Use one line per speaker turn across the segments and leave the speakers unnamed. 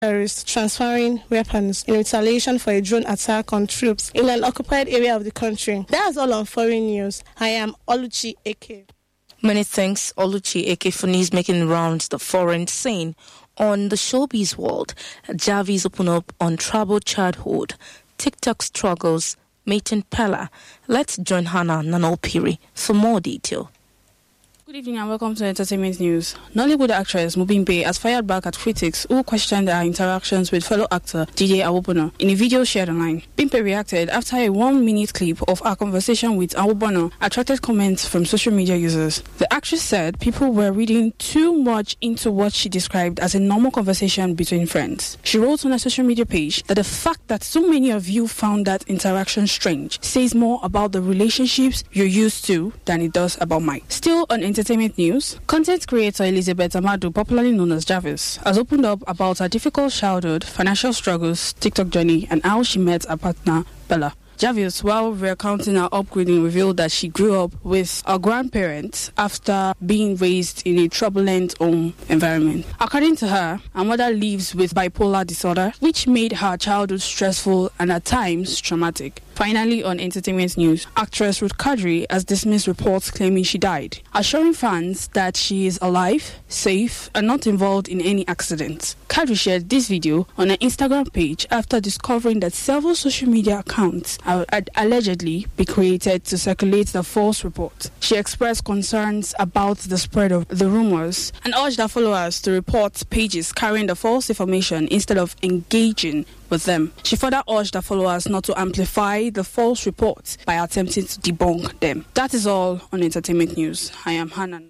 terrorists transferring weapons in retaliation for a drone attack on troops in an occupied area of the country. That's all on foreign news. I am Oluchi Eke.
Many thanks, Oluchi Eke, for news making rounds the foreign scene. On the showbiz world, Javis open up on troubled childhood, TikTok struggles, mating Pella. Let's join Hannah Nanopiri for more detail.
Good evening and welcome to Entertainment News. Nollywood actress Mubin Bey has fired back at critics who questioned her interactions with fellow actor DJ Awobona in a video shared online. Bimpe reacted after a 1-minute clip of her conversation with Awobona attracted comments from social media users. The actress said people were reading too much into what she described as a normal conversation between friends. She wrote on her social media page that the fact that so many of you found that interaction strange says more about the relationships you're used to than it does about mine. Still on Entertainment News, content creator Elizabeth Amadu, popularly known as Javis, has opened up about her difficult childhood, financial struggles, TikTok journey, and how she met her partner, Bella. Javis, while recounting her upbringing, revealed that she grew up with her grandparents after being raised in a turbulent home environment. According to her mother lives with bipolar disorder, which made her childhood stressful and at times traumatic. Finally, on Entertainment News, actress Ruth Kadri has dismissed reports claiming she died, assuring fans that she is alive, safe, and not involved in any accidents. Kadri shared this video on her Instagram page after discovering that several social media accounts had allegedly been created to circulate the false report. She expressed concerns about the spread of the rumors and urged her followers to report pages carrying the false information instead of engaging with them. She further urged her followers not to amplify the false reports by attempting to debunk them. That is all on Entertainment News. I am Hannah.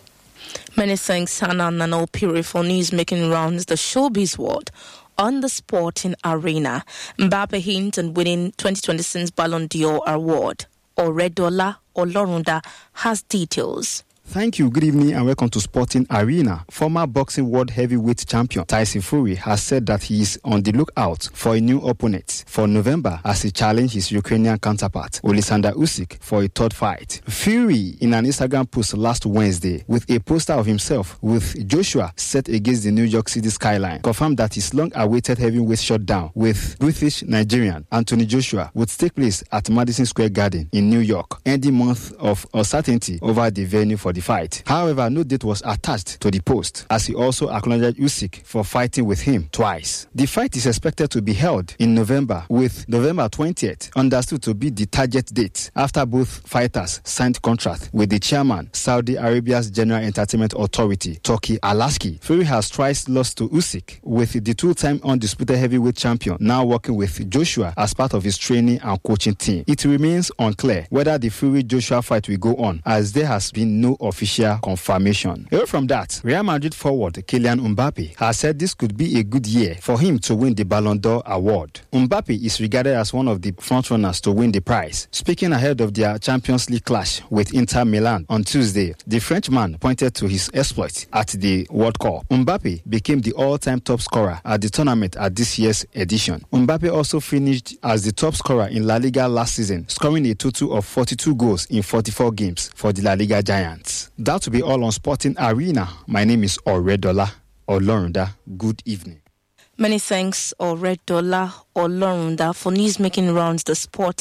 Many thanks, Hannah Nanopiri, for news making rounds the showbiz world. On the sporting arena, Mbappe hint on winning 2026 Ballon d'Or award. Oredola Olorunda has details.
Thank you. Good evening and welcome to Sporting Arena. Former boxing world heavyweight champion Tyson Fury has said that he is on the lookout for a new opponent for November as he challenges his Ukrainian counterpart Oleksandr Usyk for a third fight. Fury, in an Instagram post last Wednesday with a poster of himself with Joshua set against the New York City skyline, confirmed that his long-awaited heavyweight showdown with British-Nigerian Anthony Joshua would take place at Madison Square Garden in New York, ending month of uncertainty over the venue for the fight. However, no date was attached to the post, as he also acknowledged Usyk for fighting with him twice. The fight is expected to be held in November, with November 20th understood to be the target date after both fighters signed contract with the chairman, Saudi Arabia's General Entertainment Authority, Turki Alaski. Fury has twice lost to Usyk, with the two-time undisputed heavyweight champion now working with Joshua as part of his training and coaching team. It remains unclear whether the Fury-Joshua fight will go on, as there has been no official confirmation. Away from that, Real Madrid forward Kylian Mbappe has said this could be a good year for him to win the Ballon d'Or award. Mbappe is regarded as one of the frontrunners to win the prize. Speaking ahead of their Champions League clash with Inter Milan on Tuesday, the Frenchman pointed to his exploit at the World Cup. Mbappe became the all-time top scorer at the tournament at this year's edition. Mbappe also finished as the top scorer in La Liga last season, scoring a total of 42 goals in 44 games for the La Liga Giants. That will be all on Sporting Arena. My name is Oredola Olorunda. Good evening.
Many thanks, Oredola Olorunda, for news making rounds the sporting